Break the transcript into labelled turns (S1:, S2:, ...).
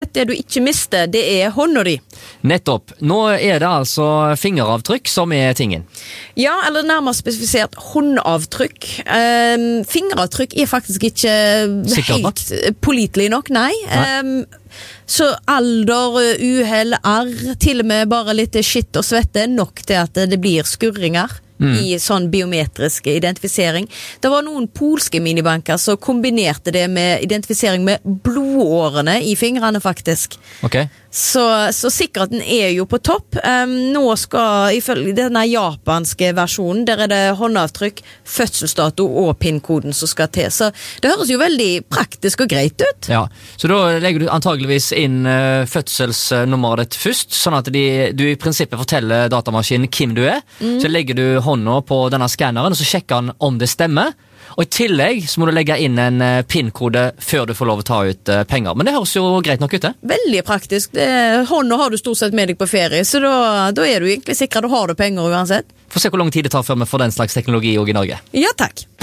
S1: uansett. Det du ikke mister, det hånda di.
S2: Nettopp. Nå det altså fingeravtrykk som tingen.
S1: Ja, eller nærmere spesifisert håndavtrykk. Fingeravtrykk faktisk ikke
S2: Sikkert
S1: helt pålitelig nok, nei. Så alder, uheld, arr, til og med bare litt skitt og svette, nok til at det blir skurringer. I sånn biometrisk identifisering. Det var noen polske minibanker som kombinerte det med identifisering med blodårene i fingrene, faktisk.
S2: Ok.
S1: Så sikkerheten jo på topp. Nå skal, ifølge denne japanske versjonen, der det håndavtrykk, fødselsdato og PIN-koden som skal til. Så det høres jo veldig praktisk og greit ut.
S2: Ja, så da legger du antageligvis inn fødselsnummeret ditt først, sånn at du i prinsippet forteller datamaskinen hvem du Så legger du hånda på denne skanneren, og så sjekker han om det stemmer. Og i tillegg så må du legge inn en PIN-kode før du får lov å ta ut penger. Men det høres jo greit nok ut, det.
S1: Veldig praktisk. Hånda har du stort sett med deg på ferie, så da du egentlig sikker at du har penger uansett.
S2: Få se hvor lang tid det tar før vi får den slags teknologi også i Norge.
S1: Ja, takk.